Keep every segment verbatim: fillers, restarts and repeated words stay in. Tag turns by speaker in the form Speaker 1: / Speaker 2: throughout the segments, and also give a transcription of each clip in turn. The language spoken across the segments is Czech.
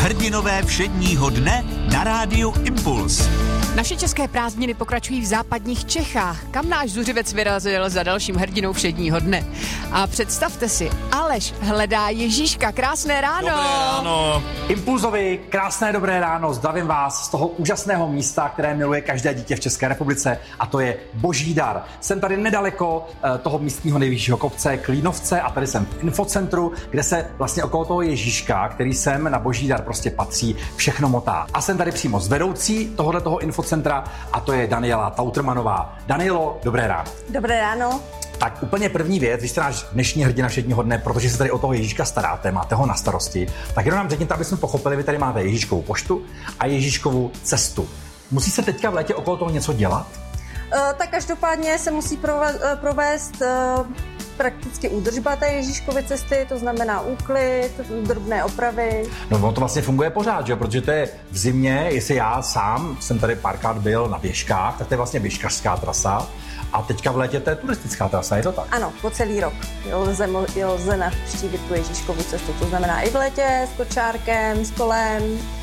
Speaker 1: Hrdinové všedního dne na rádiu Impuls.
Speaker 2: Naše české prázdniny pokračují v západních Čechách, kam náš zuřivec vyrazil za dalším hrdinou všedního dne. A představte si, Aleš hledá Ježíška. Krásné ráno.
Speaker 3: Dobré ráno.
Speaker 4: Impulzovi, krásné dobré ráno, zdravím vás z toho úžasného místa, které miluje každé dítě v České republice, a to je Boží dar. Jsem tady nedaleko uh, toho místního nejvyššího kopce Klínovce a tady jsem v infocentru, kde se vlastně okolo toho Ježíška, který sem na Boží dar prostě patří, všechno motá. A jsem tady přímo s vedoucí tohoto toho infocentra, a to je Daniela Tautrmanová. Danielo, dobré ráno.
Speaker 5: Dobré ráno.
Speaker 4: Tak úplně první věc, vy jste náš dnešní hrdina všedního dne, protože se tady o toho Ježíška staráte, máte ho na starosti, tak jenom nám řekněte, aby jsme pochopili, vy tady máte Ježíškovu poštu a Ježíškovu cestu. Musí se teďka v létě okolo toho něco dělat?
Speaker 5: Uh, tak každopádně se musí provést uh, prakticky údržba té Ježíškovy cesty, to znamená úklid, drobné opravy.
Speaker 4: No ono to vlastně funguje pořád, že? Protože to je v zimě, jestli já sám jsem tady párkrát byl na běžkách, tak to je vlastně běžkařská trasa. A teďka v létě to je turistická trasa, je to tak?
Speaker 5: Ano, po celý rok lze, lze navštívit tu Ježíškovu cestu, to znamená i v létě s kočárkem, s kolem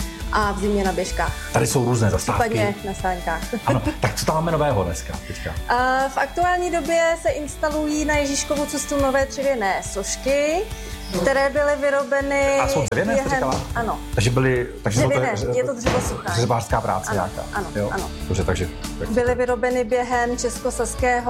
Speaker 5: a v zimě na běžkách.
Speaker 4: Tady jsou různé zastávky.
Speaker 5: Případně na sáňkách.
Speaker 4: Ano, tak co tam máme nového dneska teďka?
Speaker 5: A v aktuální době se instalují na Ježíškovu cestu nové dřevěné sošky, které byly vyrobeny...
Speaker 4: A jsou dřevěné,
Speaker 5: během...
Speaker 4: jste říkala?
Speaker 5: Ano.
Speaker 4: Takže byly... Takže
Speaker 5: dřevěné,
Speaker 4: jsou to,
Speaker 5: je to dřevosuchá.
Speaker 4: Dřevařská práce
Speaker 5: ano,
Speaker 4: nějaká.
Speaker 5: Ano,
Speaker 4: jo?
Speaker 5: ano.
Speaker 4: Dobře, takže... Tak...
Speaker 5: Byly vyrobeny během českosaského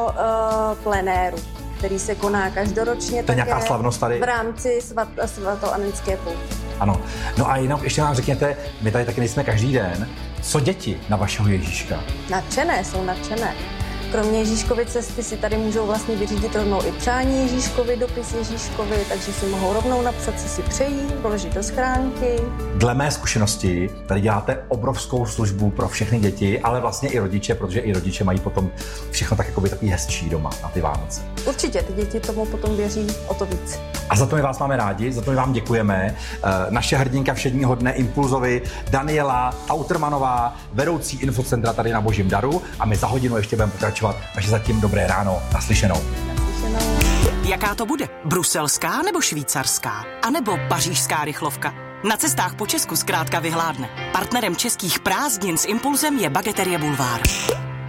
Speaker 5: uh, plenéru, který se koná každoročně.
Speaker 4: To je nějaká slavnost tady?
Speaker 5: V rámci svat, svatoanenské pouti.
Speaker 4: Ano. No a jinak ještě nám řekněte, my tady taky nejsme každý den, co děti na vašeho Ježíška?
Speaker 5: Nadšené, jsou nadšené. Kromě Ježíškovy cesty si tady můžou vlastně vyřídit rovnou i přání Ježíškovi, dopis Ježíškovi, takže si mohou rovnou napsat, co si přejí, položit do schránky.
Speaker 4: Dle mé zkušenosti tady děláte obrovskou službu pro všechny děti, ale vlastně i rodiče, protože i rodiče mají potom všechno tak jakoby takový hezčí doma na ty Vánoce.
Speaker 5: Určitě, ty děti tomu potom věří o to víc.
Speaker 4: A za to my vás máme rádi, za to my vám děkujeme. Naše hrdinka všedního dne Impulzovi, Daniela Tautrmanová, vedoucí infocentra tady na Božím daru, a my za hodinu ještě budeme pokračovat. Takže zatím dobré ráno, naslyšenou.
Speaker 5: Naslyšenou.
Speaker 6: Jaká to bude? Bruselská nebo švýcarská? A nebo pařížská rychlovka? Na cestách po Česku zkrátka vyhládne. Partnerem českých prázdnin s Impulzem je Bageterie Bulvár.